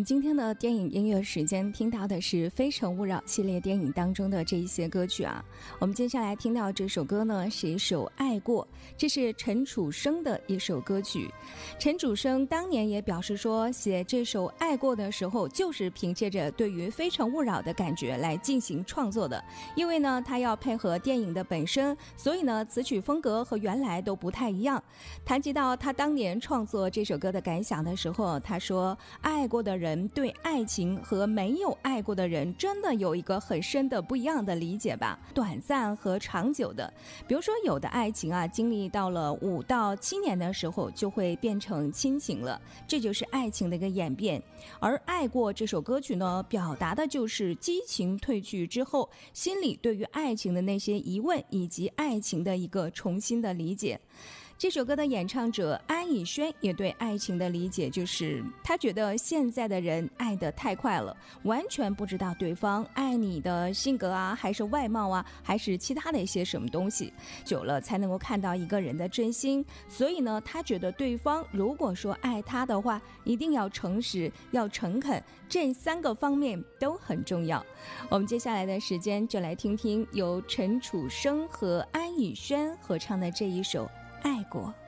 们今天的电影音乐时间听到的是《非诚勿扰》系列电影当中的这一些歌曲啊。我们接下来听到这首歌呢，是一首《爱过》，这是陈楚生的一首歌曲。陈楚生当年也表示说，写这首《爱过》的时候，就是凭借着对于《非诚勿扰》的感觉来进行创作的。因为呢，他要配合电影的本身，所以呢，词曲风格和原来都不太一样。谈及到他当年创作这首歌的感想的时候，他说，爱过的人对爱情和没有爱过的人真的有一个很深的不一样的理解吧，短暂和长久的。比如说有的爱情啊，经历到了5到7年的时候就会变成亲情了，这就是爱情的一个演变。而爱过这首歌曲呢，表达的就是激情褪去之后，心里对于爱情的那些疑问，以及爱情的一个重新的理解。这首歌的演唱者安以轩也对爱情的理解就是，他觉得现在的人爱得太快了，完全不知道对方爱你的性格啊，还是外貌啊，还是其他的一些什么东西，久了才能够看到一个人的真心。所以呢，他觉得对方如果说爱他的话，一定要诚实，要诚恳，这3个方面都很重要。我们接下来的时间就来听听由陈楚生和安以轩合唱的这一首爱过。